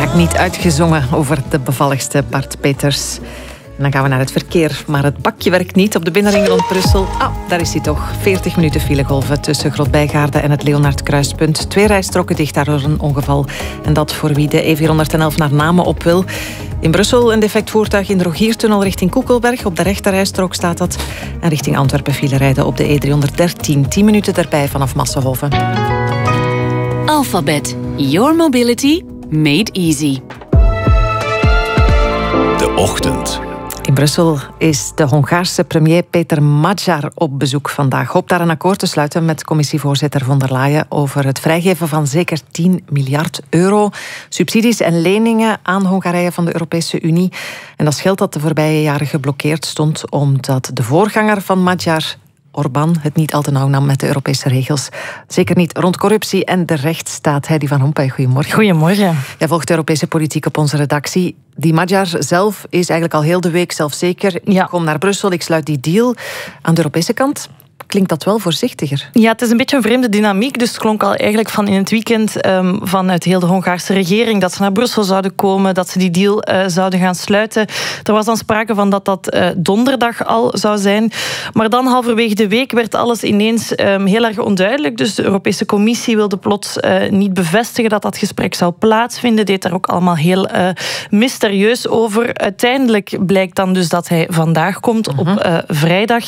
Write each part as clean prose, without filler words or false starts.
vaak niet uitgezongen over de bevalligste Bart Peters. En dan gaan we naar het verkeer. Maar het bakje werkt niet op de binnenring rond Brussel. Daar is hij toch. 40 minuten filegolven tussen Grotbijgaarde en het Leonard-kruispunt. 2 rijstroken dicht daardoor een ongeval. En dat voor wie de E411 naar Namen op wil. In Brussel een defect voertuig in de Rogiertunnel richting Koekelberg. Op de rechterrijstrook staat dat. En richting Antwerpen file rijden op de E313. 10 minuten erbij vanaf Massenhoven. Alphabet. Your mobility made easy. De ochtend. In Brussel is de Hongaarse premier Peter Magyar op bezoek vandaag. Hoopt daar een akkoord te sluiten met commissievoorzitter von der Leyen over het vrijgeven van zeker 10 miljard euro. Subsidies en leningen aan Hongarije van de Europese Unie. En dat is geld dat de voorbije jaren geblokkeerd stond omdat de voorganger van Magyar, Orbán, het niet al te nauw nam met de Europese regels. Zeker niet rond corruptie en de rechtsstaat. Heidi van Hompen, goedemorgen. Goedemorgen. Jij volgt de Europese politiek op onze redactie. Die Magyar zelf is eigenlijk al heel de week zelfzeker. Ja. Ik kom naar Brussel, ik sluit die deal. Aan de Europese kant klinkt dat wel voorzichtiger. Ja, het is een beetje een vreemde dynamiek. Dus het klonk al eigenlijk van in het weekend vanuit heel de Hongaarse regering dat ze naar Brussel zouden komen, dat ze die deal zouden gaan sluiten. Er was dan sprake van dat donderdag al zou zijn. Maar dan halverwege de week werd alles ineens heel erg onduidelijk. Dus de Europese Commissie wilde plots niet bevestigen dat dat gesprek zou plaatsvinden. Deed daar ook allemaal heel mysterieus over. Uiteindelijk blijkt dan dus dat hij vandaag komt op vrijdag.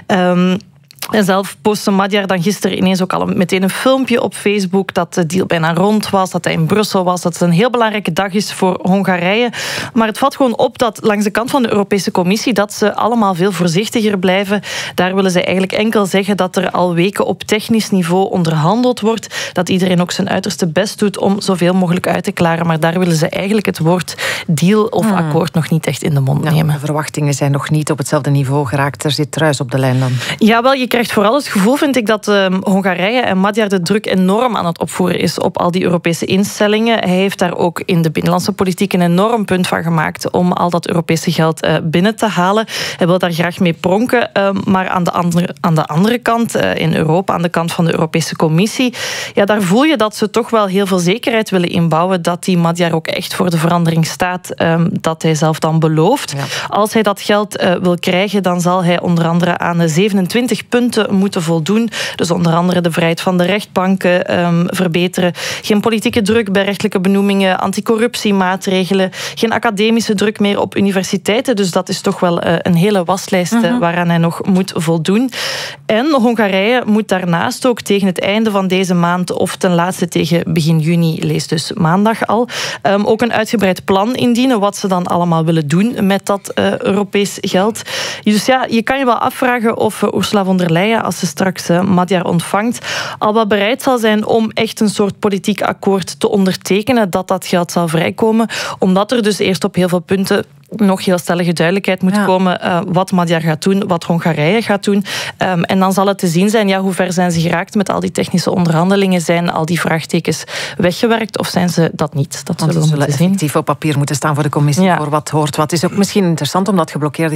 En zelf postte Magyar dan gisteren ineens ook al meteen een filmpje op Facebook dat de deal bijna rond was, dat hij in Brussel was, dat het een heel belangrijke dag is voor Hongarije. Maar het valt gewoon op dat langs de kant van de Europese Commissie dat ze allemaal veel voorzichtiger blijven. Daar willen ze eigenlijk enkel zeggen dat er al weken op technisch niveau onderhandeld wordt, dat iedereen ook zijn uiterste best doet om zoveel mogelijk uit te klaren. Maar daar willen ze eigenlijk het woord deal of akkoord nog niet echt in de mond nemen. De verwachtingen zijn nog niet op hetzelfde niveau geraakt. Er zit ruis op de lijn dan. Jawel, je krijgt vooral het gevoel, vind ik, dat Hongarije en Magyar de druk enorm aan het opvoeren is op al die Europese instellingen. Hij heeft daar ook in de binnenlandse politiek een enorm punt van gemaakt om al dat Europese geld binnen te halen. Hij wil daar graag mee pronken, maar aan de andere kant, in Europa, aan de kant van de Europese Commissie, ja, daar voel je dat ze toch wel heel veel zekerheid willen inbouwen dat die Magyar ook echt voor de verandering staat, dat hij zelf dan belooft. Ja. Als hij dat geld wil krijgen, dan zal hij onder andere aan de 27 punten moeten voldoen. Dus onder andere de vrijheid van de rechtbanken verbeteren. Geen politieke druk bij rechtelijke benoemingen, anticorruptiemaatregelen, geen academische druk meer op universiteiten. Dus dat is toch wel een hele waslijst waaraan hij nog moet voldoen. En Hongarije moet daarnaast ook tegen het einde van deze maand of ten laatste tegen begin juni, lees dus maandag al, ook een uitgebreid plan indienen wat ze dan allemaal willen doen met dat Europees geld. Dus ja, je kan je wel afvragen of Ursula von der Leyen, als ze straks Magyar ontvangt, al wel bereid zal zijn om echt een soort politiek akkoord te ondertekenen, dat geld zal vrijkomen, omdat er dus eerst op heel veel punten nog heel stellige duidelijkheid moet komen wat Magyar gaat doen, wat Hongarije gaat doen. En dan zal het te zien zijn, hoe ver zijn ze geraakt met al die technische onderhandelingen? Zijn al die vraagtekens weggewerkt of zijn ze dat niet? Dat zullen we moeten zien. Effectief op papier moeten staan voor de commissie voor wat hoort. Wat is ook misschien interessant om dat geblokkeerde